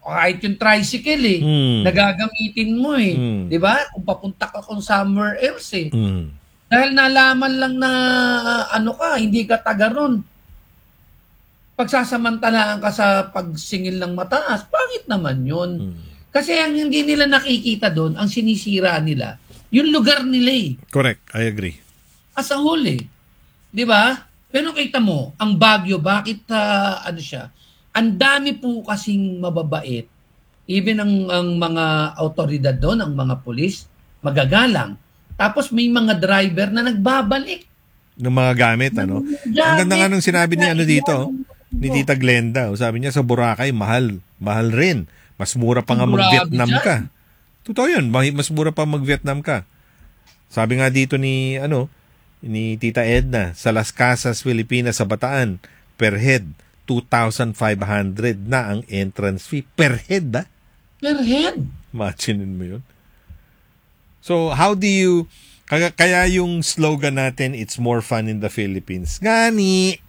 kahit yung tricycle nagagamitin mo di ba? Kung papunta ka kung somewhere else Dahil nalaman lang na hindi ka taga ron. Pagsasamantalaan ka sa pagsingil ng mataas, pangit naman yun. Kasi ang hindi nila nakikita doon, ang sinisira nila, yung lugar nila Correct, I agree. As a whole di ba? Pero kita mo, ang Baguio, bakit siya? Ang dami po kasing mababait. Even ang mga autoridad doon, ang mga pulis, magagalang. Tapos may mga driver na nagbabalik. Ng mga gamit, ano? Ang ganda nga nung sinabi ni dito, ni Tita Glenda. Sabi niya sa Boracay, mahal. Mahal rin. Mas mura pa nga mag-Vietnam ka. Totoo yun, mas mura pa mag-Vietnam ka. Sabi nga dito ni Tita Edna, sa Las Casas, Pilipinas, sa Bataan, per head, 2,500 na ang entrance fee. Per head, Per head. Imaginin mo yun. So, how do you... Kaya yung slogan natin, it's more fun in the Philippines. Ngani!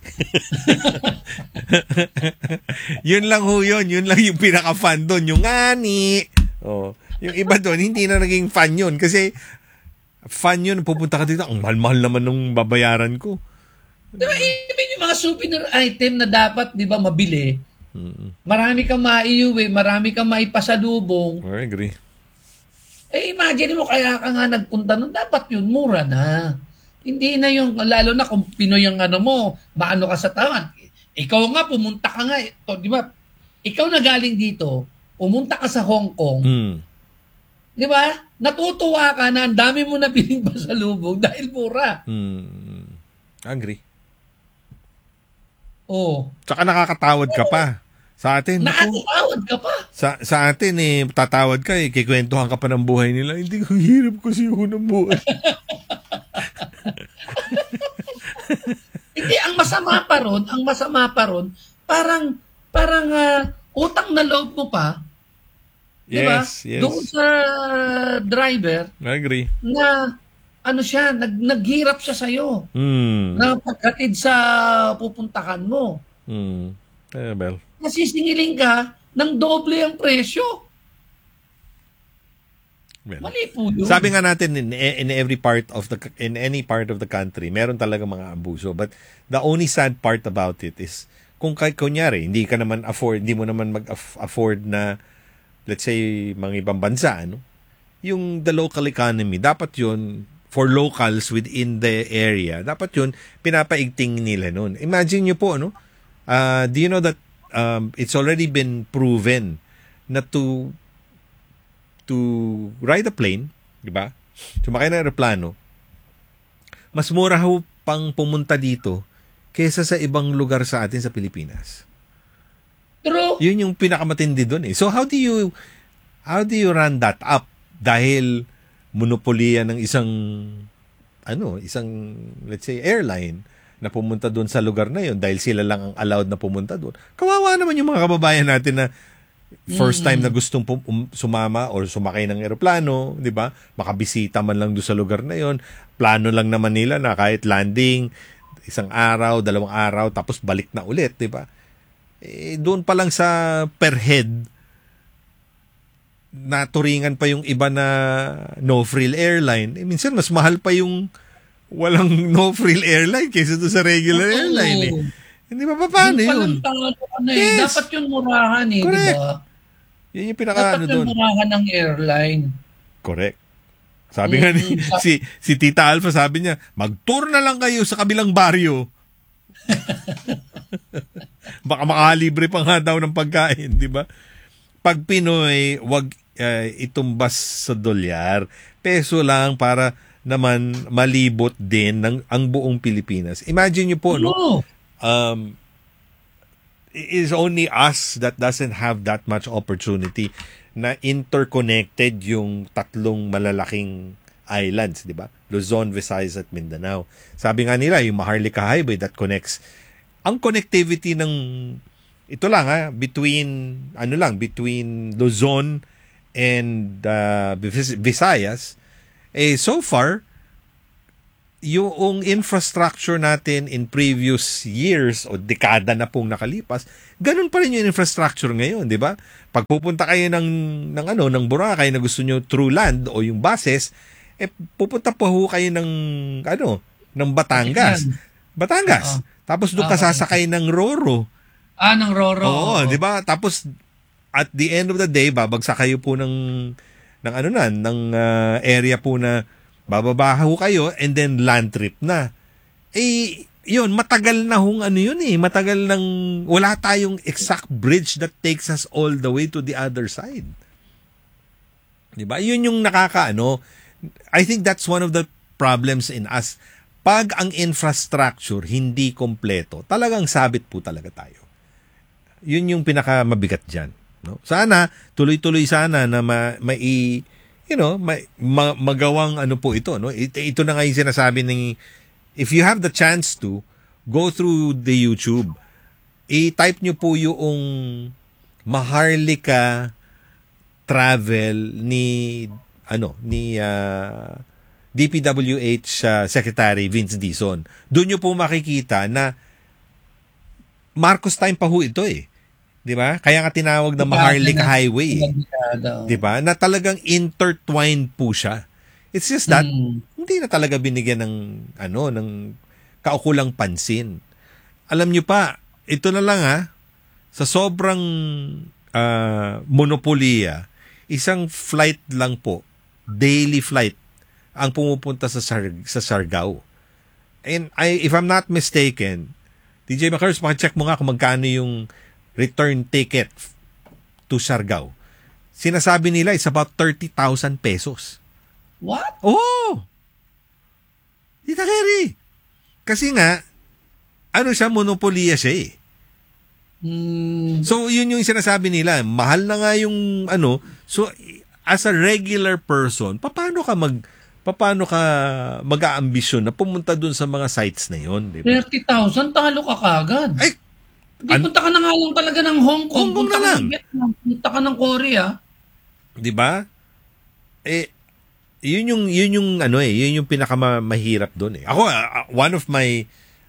Yun lang yun. Yun lang yung pinaka-fun doon. Yung ngani! Oh, yung iba doon, hindi na naging fun yun. Kasi, fun yun. Pupunta ka dito, ang mahal-mahal naman nung babayaran ko. Diba, even yung mga souvenir item na dapat, di ba, mabili, marami kang maiuwi, marami kang maipasalubong. I agree. Imagine mo, kaya ka nga nagpunta nun, dapat yun, mura na. Hindi na yung, lalo na kung Pinoy ang mo, maano ka sa tawad. Ikaw nga, pumunta ka nga, di ba, ikaw na galing dito, pumunta ka sa Hong Kong, di ba, natutuwa ka na, ang dami mo na piling pasalubong dahil mura. Agree. Oh. Tsaka nakakatawad ka pa. Sa atin, nakakatawad ka pa. Sa atin, tatawad ka, kikwentuhan ka pa ng buhay nila. Hindi ko, hirap kasi yun ng buhay. Hindi, ang masama pa ron, parang utang na loob mo pa. Diba? Yes. Doon sa driver. I agree. Na, siya, naghirap siya sa'yo. Na pagkatid sa pupuntahan mo. Well. Nasisingiling ka ng doble ang presyo. Well, mali po yun. Sabi nga natin, in any part of the country, meron talaga mga abuso. But the only sad part about it is, kung kunyari, hindi mo naman mag-afford na, let's say, mga ibang bansa, yung the local economy, dapat yun, for locals within the area, dapat yun, pinapaigting nila nun. Imagine nyo po, do you know that it's already been proven na to ride a plane, di ba? Sumakay ng aeroplano, mas mura ho pang pumunta dito kaysa sa ibang lugar sa atin sa Pilipinas. True. Yun yung pinakamatindi doon. So how do you run that up? Dahil monopolya ng isang let's say airline na pumunta doon sa lugar na yun dahil sila lang ang allowed na pumunta doon. Kawawa naman yung mga kababayan natin na first time na gustong sumama or sumakay ng eroplano, di ba? Makabisita man lang doon sa lugar na yun. Plano lang naman nila na kahit landing, 1 araw, 2 araw, tapos balik na ulit, di ba? Doon pa lang sa per head, naturingan pa yung iba na no-frill airline. Minsan, mas mahal pa yung walang no-frill airline kaysa doon sa regular airline. Hindi ba paano yun? Yes. Dapat yung murahan di ba? Yun yung pinaka dapat yung murahan ng airline. Correct. Sabi nga si Tita Alpha, sabi niya, mag-tour na lang kayo sa kabilang baryo. Baka makalibre pa nga daw ng pagkain, di ba? Pag Pinoy, wag itumbas sa dolyar. Peso lang para naman malibot din ang buong Pilipinas. Imagine niyo po, it is only us that doesn't have that much opportunity na interconnected yung 3 malalaking islands, di ba? Luzon, Visayas at Mindanao. Sabi nga nila, yung Maharlika Highway that connects, ang connectivity ng ito lang between Luzon and Visayas, so far yung infrastructure natin in previous years o dekada na pong nakalipas, ganun pa rin yung infrastructure ngayon, di ba? Pag pupunta kayo ng Boracay na gusto nyo through land o yung buses, pupunta pa ho kayo ng Batangas. Batangas. Tapos doon ka sasakay ng Roro. Ng Roro. Oo, di ba? Tapos at the end of the day, babagsak kayo po ng area po na bababa ho kayo and then land trip na. Yun, matagal na hong matagal nang wala tayong exact bridge that takes us all the way to the other side. Diba? Yun yung I think that's one of the problems in us. Pag ang infrastructure hindi kompleto, talagang sabit po talaga tayo. Yun yung pinakamabigat dyan. No? Sana, tuloy-tuloy sana na magawang po ito, no? Ito na nga yung sinasabi if you have the chance to go through the YouTube, i-type nyo po yung Maharlika travel ni DPWH Secretary Vince Dizon. Doon nyo po makikita na Marcos time pa ho ito eh. 'Di ba? Kaya nga tinawag na Maharlika Highway. 'Di ba? Na talagang intertwined po siya. It's just that hindi na talaga binigyan ng kaukulang pansin. Alam niyo pa, ito na lang sa sobrang monopolya, isang flight lang po, daily flight ang pumupunta sa Siargao. And if I'm not mistaken, DJ Macars, maki-check mo nga kung magkano yung return ticket to Siargao. Sinasabi nila it's about 30,000 pesos. What? Oh! Tita Kerry. Kasi nga, monopolya siya eh. So, yun yung sinasabi nila. Mahal na nga yung So, as a regular person, paano ka mag-aambisyon na pumunta dun sa mga sites na yun? Diba? 30,000, talo ka kagad. Ay, punta ka na nga lang talaga ng Hong Kong. Hong Kong punta na lang. Ka ng Vietnam, punta ka ng Korea. Diba? Yun yung pinakamahirap doon eh. Ako, one of my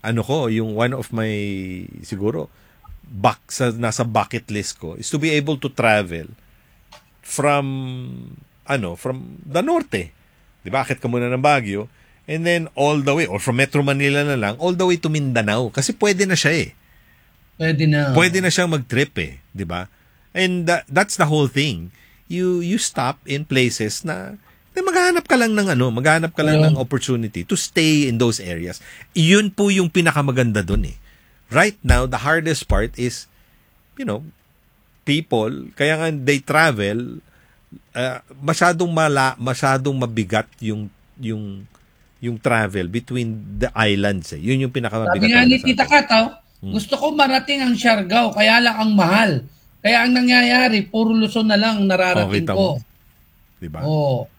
siguro nasa bucket list ko is to be able to travel from the norte. 'Di ba? Akit ka muna ng Baguio and then all the way or from Metro Manila na lang all the way to Mindanao kasi pwede na siya eh. Pwede na siyang mag-trip eh, 'di ba? And that's the whole thing. You stop in places na maghahanap ka lang ng opportunity to stay in those areas. Iyon po yung pinakamaganda doon eh. Right now, the hardest part is, people, kaya nga they travel, masyadong mabigat yung travel between the islands eh. Yun yung pinakamabigat. Sabi nga ni Tita Kat, gusto ko marating ang Siargao, kaya lang ang mahal. Kaya ang nangyayari, puro Luzon na lang nararating ko. Diba? Oo.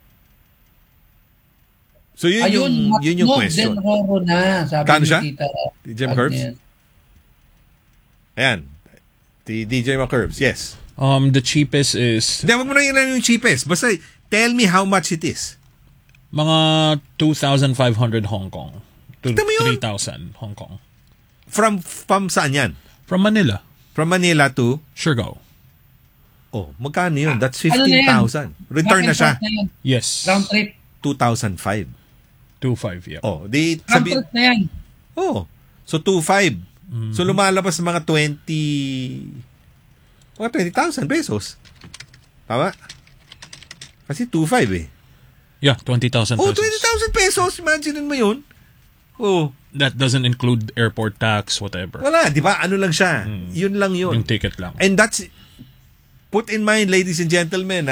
So yun yung question. Ayun, Roro na, sabi Kano ni siya? Tita. DJ McCurbs? Ayan. DJ McCurbs, yes. The cheapest is... Hindi, wag mo na yun yung cheapest. Basta, tell me how much it is. Mga 2,500 Hong Kong. To Kita mo yun? 3,000 Hong Kong. From saan yan? From Manila. From Manila to? Siargao. Oh, magkano yun? That's 15,000. Return na siya. Yes. Round trip. 2,005. 2,500, yeah. Oh, Round trip na yan. Oh, so 2,500. So lumalabas mga 20,000 pesos. Tama? Kasi 2,500 eh. Yeah, 20,000 pesos. Oh, 20,000 pesos. Imagine mo yun. Oh. That doesn't include airport tax, whatever. Wala, di ba? Ano lang siya. Yun lang yun. Yung ticket lang. And that's, put in mind, ladies and gentlemen,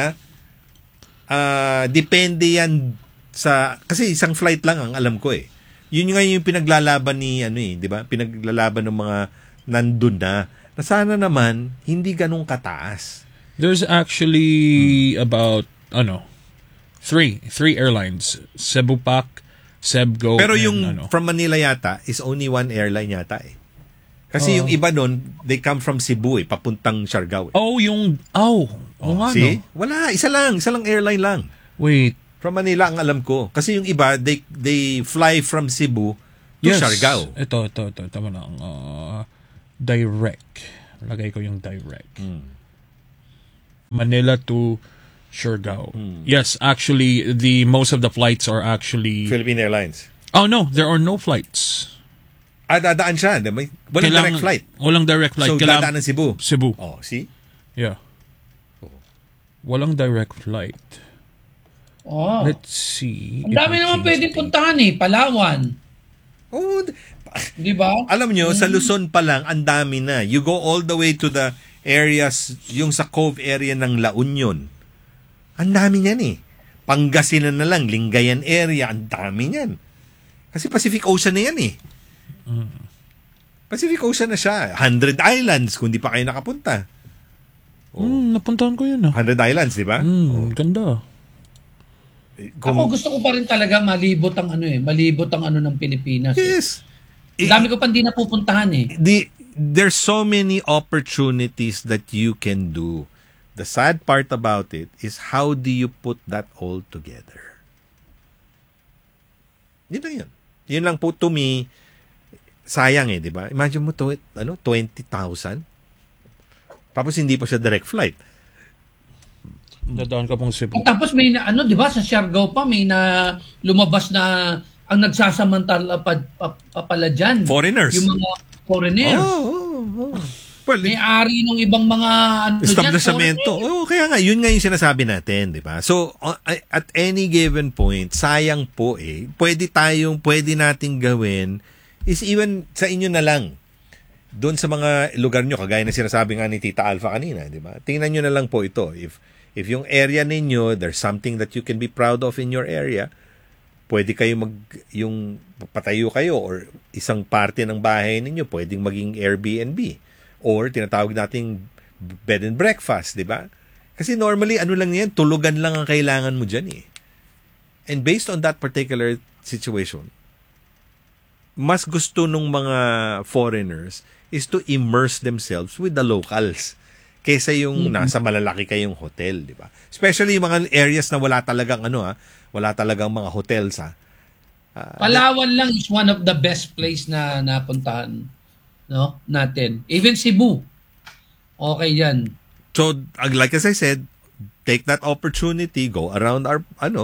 depende yan kasi isang flight lang ang alam ko eh. Yun nga yung pinaglalaban ni di ba? Pinaglalaban ng mga nandun na sana naman hindi ganun kataas. There's actually about three airlines. Cebu Pac, Cebgo, pero and, yung from Manila yata is only one airline yata eh. Kasi yung iba nun, they come from Cebu eh, papuntang Siargao. Eh. nga See? Wala, isa lang airline lang. Wait, From Manila ang alam ko. Kasi yung iba, they fly from Cebu to Siargao. Ito. Tama na. Direct. Lagay ko yung direct. Manila to Siargao. Yes, actually, the most of the flights are actually... Philippine Airlines. Oh, no. There are no flights. Dadaan siya. Walang direct flight. Walang direct flight. So, dadaan ng Cebu. Cebu. Oh, see? Yeah. Walang direct flight. Oh. Let's see. Ang dami naman pwedeng puntahan Palawan. Oh, Di ba? alam nyo, sa Luzon pa lang, ang dami na. You go all the way to the areas, yung sa Cove area ng La Union. Ang dami niyan Pangasinan na lang, Lingayen area, ang dami niyan. Kasi Pacific Ocean na yan Pacific Ocean na siya. 100 islands kung di pa kayo nakapunta. Napuntahan ko yun 100 islands, di ba? Ganda. Ako gusto ko pa rin talaga malibot ang malibot ang ng Pilipinas. Yes. Ang dami ko pa hindi napupuntahan There's so many opportunities that you can do. The sad part about it is how do you put that all together? Yun lang yun. Yun lang po to me, sayang di ba? Imagine mo 20,000? Tapos hindi pa siya direct flight. Dadaan ka pong Cebu. Tapos may di ba, sa Siargao pa may na lumabas na ang nagsasamantala pa pala dyan. Foreigners. Yung mga foreigners. Well, may-ari ng ibang mga establishmento. Kaya nga, yun nga yung sinasabi natin, di ba? So, at any given point, sayang po pwede nating gawin is even sa inyo na lang. Doon sa mga lugar nyo, kagaya na sinasabi nga ni Tita Alpha kanina, di ba? Tingnan nyo na lang po ito. If yung area ninyo, there's something that you can be proud of in your area, pwede kayo yung patayo kayo or isang parte ng bahay ninyo, pwedeng maging Airbnb or tinatawag nating bed and breakfast, di ba? Kasi normally, lang yan, tulugan lang ang kailangan mo dyan And based on that particular situation, mas gusto nung mga foreigners is to immerse themselves with the locals kaysa yung nasa malalaki kayong hotel, di ba? Especially yung mga areas na wala talagang wala talagang mga hotels Palawan lang is one of the best place na napuntahan natin. Even Cebu. Okay yan. So like as I said, take that opportunity, go around our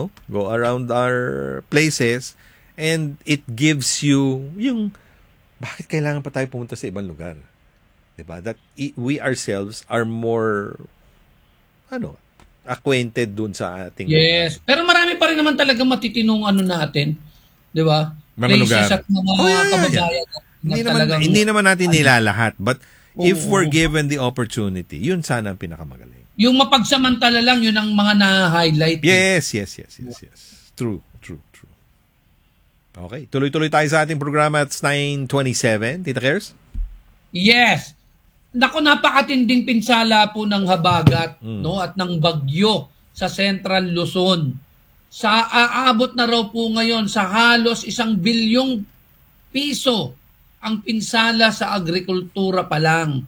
places, and it gives you yung bakit kailangan pa tayo pumunta sa ibang lugar? Diba? That we ourselves are more acquainted dun sa ating Yes. Pero marami pa rin naman talaga matitinong natin. Diba? Mga lugar. At mga kababayan. Hindi naman natin nilalahat. But if we're given the opportunity, yun sana ang pinakamagaling. Yung mapagsamantala lang, yun ang mga na-highlight. Yes. True. Okay. Tuloy-tuloy tayo sa ating programa at 9:27. Tita Cares? Yes. Naku, napakatinding pinsala po ng habagat at ng bagyo sa Central Luzon. Aabot na raw po ngayon sa halos 1 bilyong piso ang pinsala sa agrikultura pa lang.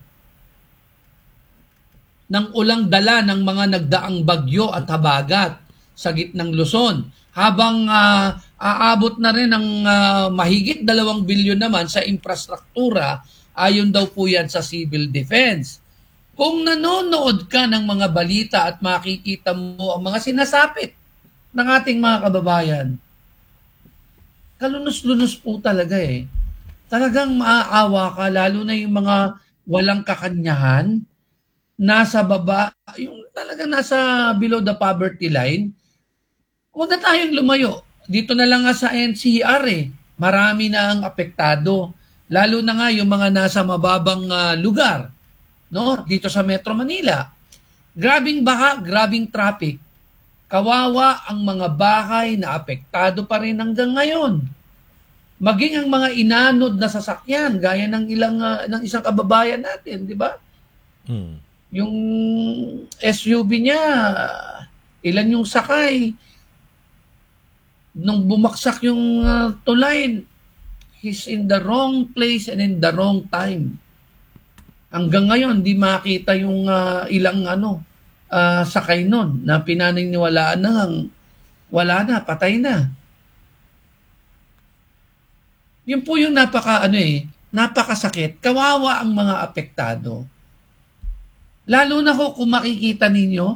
Nang ulang dala ng mga nagdaang bagyo at habagat sa gitnang Luzon. Habang aabot na rin ng mahigit 2 bilyon naman sa infrastruktura, ayon daw po yan sa civil defense. Kung nanonood ka ng mga balita at makikita mo ang mga sinasapit ng ating mga kababayan, kalunos-lunos po talaga Talagang maaawa ka, lalo na yung mga walang kakanyahan, nasa baba, yung talagang nasa below the poverty line. Huwag na tayong lumayo. Dito na lang nga sa NCR marami na ang apektado. Lalo na nga yung mga nasa mababang lugar, dito sa Metro Manila. Grabing baha, grabing traffic. Kawawa ang mga bahay na apektado pa rin hanggang ngayon. Maging ang mga inanod na sasakyan, gaya ng isang kababayan natin, di ba? Yung SUV niya, ilan yung sakay. Nung bumaksak yung tulay, he's in the wrong place and in the wrong time. Hanggang ngayon, di makita yung ilang sakay nun na pinaniniwalaan ng wala na, patay na. Yun po yung napakasakit. Kawawa ang mga apektado. Lalo na kung makikita ninyo,